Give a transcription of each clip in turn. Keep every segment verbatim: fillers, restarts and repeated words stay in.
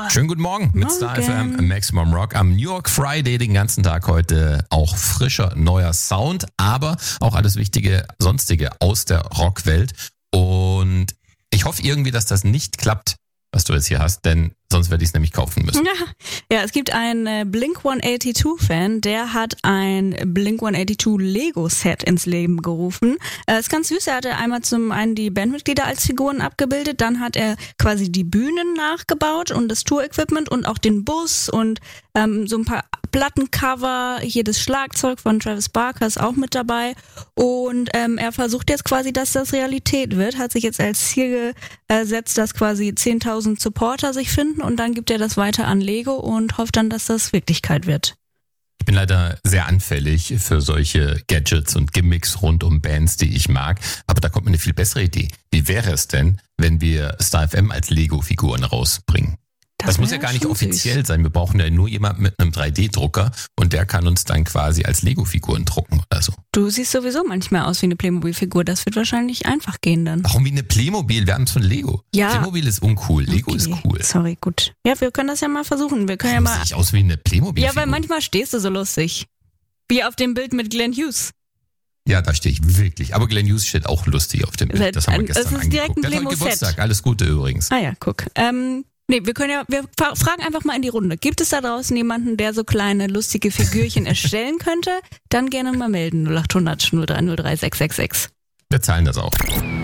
Schönen guten Morgen mit Morgen. Star F M Maximum Rock am New York Friday, den ganzen Tag heute auch frischer, neuer Sound, aber auch alles Wichtige, Sonstige aus der Rockwelt. Und ich hoffe irgendwie, dass das nicht klappt, was du jetzt hier hast, denn sonst werde ich es nämlich kaufen müssen. Ja, ja, es gibt einen äh, Blink hundertzweiundachtzig-Fan, der hat ein Blink hundertzweiundachtzig Lego-Set ins Leben gerufen. Äh, ist ganz süß, er hatte einmal zum einen die Bandmitglieder als Figuren abgebildet, dann hat er quasi die Bühnen nachgebaut und das Tour-Equipment und auch den Bus und ähm, so ein paar Plattencover, hier das Schlagzeug von Travis Barker ist auch mit dabei und ähm, er versucht jetzt quasi, dass das Realität wird, hat sich jetzt als Ziel gesetzt, dass quasi zehntausend Supporter sich finden und dann gibt er das weiter an Lego und hofft dann, dass das Wirklichkeit wird. Ich bin leider sehr anfällig für solche Gadgets und Gimmicks rund um Bands, die ich mag, aber da kommt mir eine viel bessere Idee. Wie wäre es denn, wenn wir Star F M als Lego-Figuren rausbringen? Das, das muss ja gar nicht offiziell süß sein. Wir brauchen ja nur jemanden mit einem drei D Drucker und der kann uns dann quasi als Lego-Figuren drucken oder so. Du siehst sowieso manchmal aus wie eine Playmobil-Figur. Das wird wahrscheinlich einfach gehen dann. Warum wie eine Playmobil? Wir haben es von Lego. Ja. Playmobil ist uncool. Lego okay. ist cool. Sorry, gut. Ja, wir können das ja mal versuchen. Wir können Warum ja mal. sehe ich aus wie eine Playmobil-Figur? Ja, weil manchmal stehst du so lustig. Wie auf dem Bild mit Glenn Hughes. Ja, da stehe ich wirklich. Aber Glenn Hughes steht auch lustig auf dem Bild. Das haben wir gestern angeguckt. Das ist direkt ein angeguckt. Der hat heute Playmo-Set. Geburtstag. Alles Gute übrigens. Ah ja, guck. Ähm, nee, wir können ja, wir fragen einfach mal in die Runde. Gibt es da draußen jemanden, der so kleine, lustige Figürchen erstellen könnte? Dann gerne mal melden. null acht hundert null drei null drei sechs sechs sechs. Wir zahlen das auch.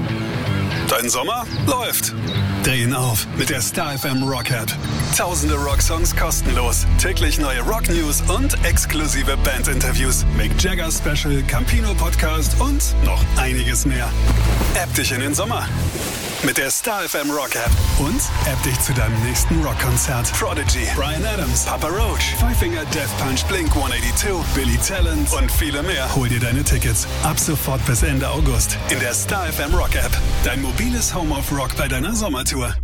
Dein Sommer läuft. Drehen auf mit der Star F M Rock App. Tausende Rocksongs kostenlos. Täglich neue Rock News und exklusive Bandinterviews. Mick Jagger Special, Campino Podcast und noch einiges mehr. App dich in den Sommer mit der Star F M Rock App und App dich zu deinem nächsten Rockkonzert. Prodigy, Bryan Adams, Papa Roach, Five Finger Death Punch, Blink hundertzweiundachtzig, Billy Talent und viele mehr. Hol dir deine Tickets ab sofort bis Ende August in der Star F M Rock App. Dein mobiles Home of Rock bei deiner Sommertour.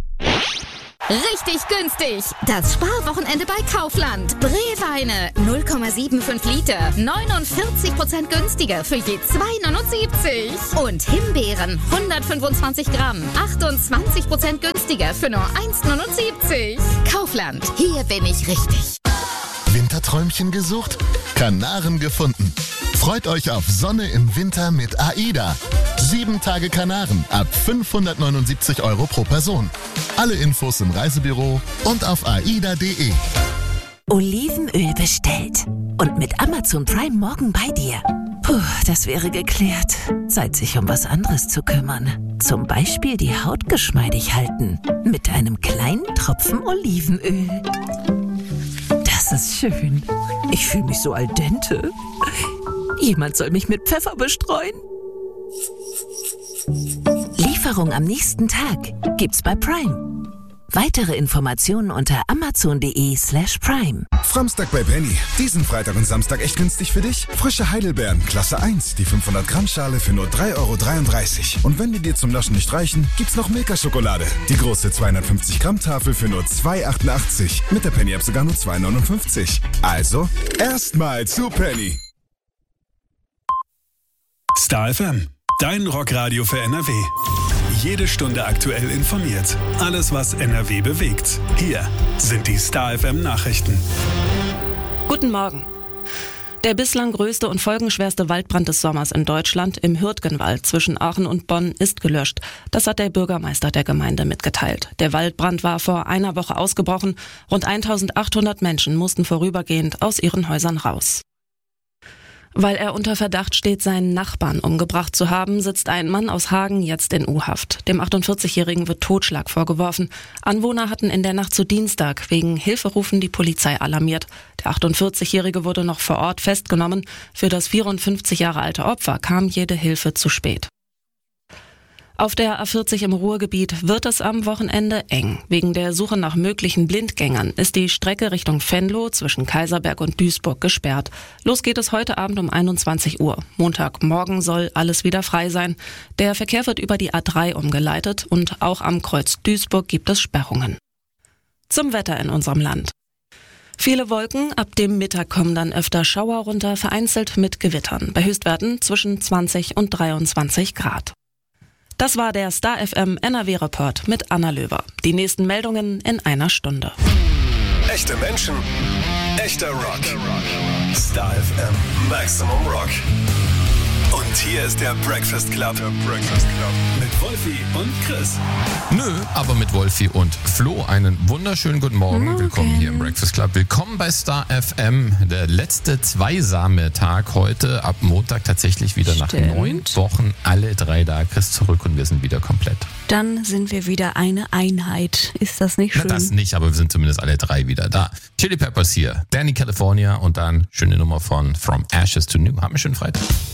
Richtig günstig. Das Sparwochenende bei Kaufland. Brewweine null Komma fünfundsiebzig Liter. neunundvierzig Prozent günstiger für je zwei neunundsiebzig. Und Himbeeren hundertfünfundzwanzig Gramm. achtundzwanzig Prozent günstiger für nur eins neunundsiebzig. Kaufland. Hier bin ich richtig. Winterträumchen gesucht? Kanaren gefunden. Freut euch auf Sonne im Winter mit AIDA. Sieben Tage Kanaren ab fünfhundertneunundsiebzig Euro pro Person. Alle Infos im Reisebüro und auf aida punkt de. Olivenöl bestellt. Und mit Amazon Prime morgen bei dir. Puh, das wäre geklärt. Zeit, sich um was anderes zu kümmern. Zum Beispiel die Haut geschmeidig halten. Mit einem kleinen Tropfen Olivenöl. Das ist schön. Ich fühle mich so al dente. Jemand soll mich mit Pfeffer bestreuen. Lieferung am nächsten Tag gibt's bei Prime. Weitere Informationen unter amazon.de slash prime. Framstag bei Penny. Diesen Freitag und Samstag echt günstig für dich? Frische Heidelbeeren, Klasse eins, die fünfhundert Gramm Schale für nur drei Euro dreiunddreißig. Und wenn die dir zum Naschen nicht reichen, gibt's noch Milka-Schokolade. Die große zweihundertfünfzig Gramm Tafel für nur zwei Euro achtundachtzig. Mit der Penny-App sogar nur zwei Euro neunundfünfzig. Also, erstmal zu Penny. Star F M, dein Rockradio für N R W. Jede Stunde aktuell informiert. Alles, was N R W bewegt. Hier sind die Star F M Nachrichten. Guten Morgen. Der bislang größte und folgenschwerste Waldbrand des Sommers in Deutschland im Hürtgenwald zwischen Aachen und Bonn ist gelöscht. Das hat der Bürgermeister der Gemeinde mitgeteilt. Der Waldbrand war vor einer Woche ausgebrochen. Rund eintausendachthundert Menschen mussten vorübergehend aus ihren Häusern raus. Weil er unter Verdacht steht, seinen Nachbarn umgebracht zu haben, sitzt ein Mann aus Hagen jetzt in U-Haft. Dem achtundvierzigjährigen wird Totschlag vorgeworfen. Anwohner hatten in der Nacht zu Dienstag wegen Hilferufen die Polizei alarmiert. Der achtundvierzigjährige wurde noch vor Ort festgenommen. Für das vierundfünfzig Jahre alte Opfer kam jede Hilfe zu spät. Auf der A vierzig im Ruhrgebiet wird es am Wochenende eng. Wegen der Suche nach möglichen Blindgängern ist die Strecke Richtung Venlo zwischen Kaiserberg und Duisburg gesperrt. Los geht es heute Abend um einundzwanzig Uhr. Montagmorgen soll alles wieder frei sein. Der Verkehr wird über die A drei umgeleitet und auch am Kreuz Duisburg gibt es Sperrungen. Zum Wetter in unserem Land. Viele Wolken, ab dem Mittag kommen dann öfter Schauer runter, vereinzelt mit Gewittern. Bei Höchstwerten zwischen zwanzig und dreiundzwanzig Grad. Das war der Star F M N R W Report mit Anna Löwer. Die nächsten Meldungen in einer Stunde. Echte Menschen, echter Rock. Star F M Maximum Rock. Und hier ist der Breakfast Club. Der Breakfast Club. Mit Wolfi und Chris. Nö, aber mit Wolfi und Flo. Einen wunderschönen guten Morgen. Morgen. Willkommen hier im Breakfast Club. Willkommen bei Star F M. Der letzte zweisame Tag heute. Ab Montag tatsächlich wieder nach Stimmt. neun Wochen. Alle drei da. Chris zurück und wir sind wieder komplett. Dann sind wir wieder eine Einheit. Ist das nicht Na, schön? das nicht, aber wir sind zumindest alle drei wieder da. Chili Peppers hier. Danny California und dann schöne Nummer von From Ashes to New. Haben wir schönen Freitag.